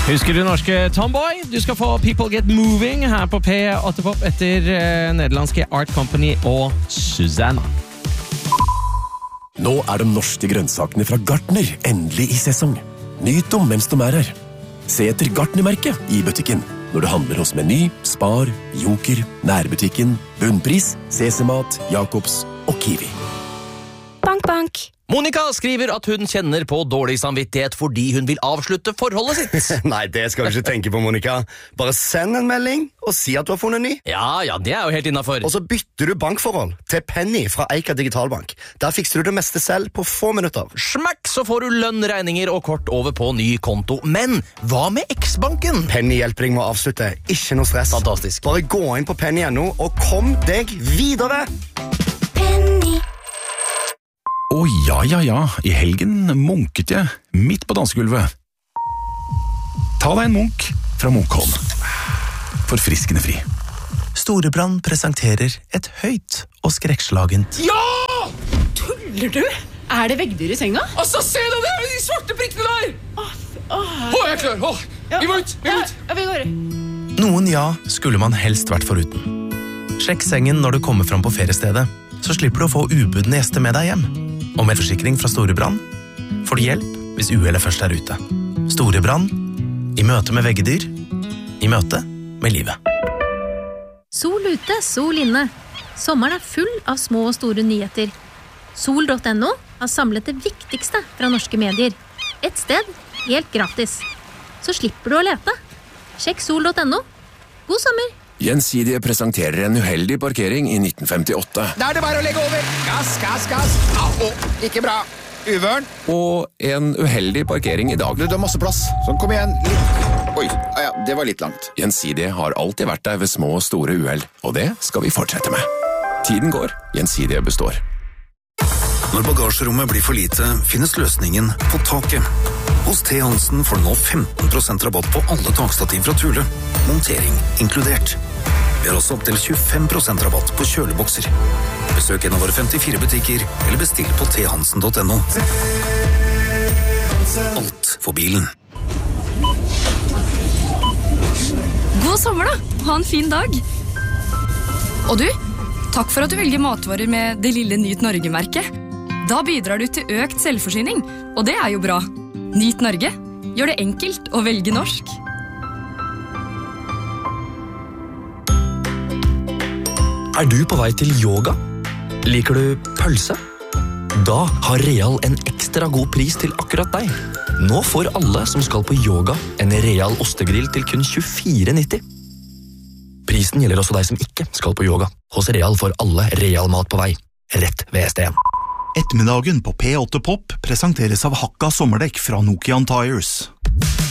Husker du norske Tomboy? Du skal få People Get Moving her på P8 Pop etter nederlandske Art Company og Susanna. Nå de norske grønnsakene fra Gartner endelig i sesong. Nyt dem mens de her. Se etter Gartner-merket i butikken når du handler hos Meny, Spar, Joker, Nærbutikken, Bunnpris, CC-mat, Jacobs og Kiwi. Bank, bank. Monica skriver at hun kjenner på dårlig samvittighet fordi hun vil avslutte forholdet sitt. Nei, det skal du ikke tenke på, Monica. Bare send en melding og si at du har funnet ny. Ja, det er jo helt innenfor. Og så bytter du bankforhold til Penny fra Eika Digitalbank. Der fikser du det meste selv på få minutter. Smakk, så får du lønn, regninger og kort over på ny konto. Men hva med X-banken? Penny hjelper deg med å avslutte. Ikke noe stress. Fantastisk. Bare gå inn på Penny.no og kom deg videre. Penny. Ja, i helgen munket jeg midt på dansegulvet. Ta deg en munk fra Munkholm. Forfriskende fri. Storebrand presenterer et høyt og skrekkslagent. Ja! Tuller du? Det veggdyr i senga? Altså, se deg det! De svarte prikkene der! Jeg er klar! Vi må ut! Vi går. Noen skulle man helst vært foruten. Sjekk sengen når du kommer fram på feriestedet, så slipper du å få ubudne gjester med deg hjem. Og med forsikring fra Storebrand får du hjelp hvis uhellet først ute. Storebrand, i møte med veggedyr, i møte med livet. Sol ute, sol inne. Sommeren full av små og store nyheter. Sol.no har samlet det viktigste fra norske medier. Et sted, helt gratis. Så slipper du å lete. Sjekk sol.no. God sommer! Gjensidige presenterer en uheldig parkering i 1958. Da det bare å legge over. Gass. Ikke bra. Uvørn. Og en uheldig parkering i dag. Du har masse plass. Så kom igjen. Oi, det var litt langt. Gjensidige har alltid vært der ved små og store uheld, og det skal vi fortsette med. Tiden går, Gjensidige består. Når bagasjerommet blir for lite, finnes løsningen på taket. Hos T. Hansen får du nå 15% rabatt på alle takstativ fra Thule. Montering inkludert. Vi har også opp til 25% rabatt på kjølebokser. Besøk en av våre 54 butikker, eller bestill på thansen.no. Alt for bilen. God sommer da! Ha en fin dag! Og du, takk for at du velger matvarer med det lille Nyt Norge-merket. Da bidrar du til økt selvforsyning, og det er jo bra. Nyt Norge. Gjør det enkelt å velge norsk. Du på vei til yoga? Liker du pølse? Da har Real en ekstra god pris til akkurat deg. Nå får alle som skal på yoga en Real ostegrill til kun 24,90. Prisen gjelder også deg som ikke skal på yoga. Hos Real får alle Real mat på vei. Rett ved STM. Ettermiddagen på P8 Pop presenteres av Hakka sommerdekk fra Nokian Tires.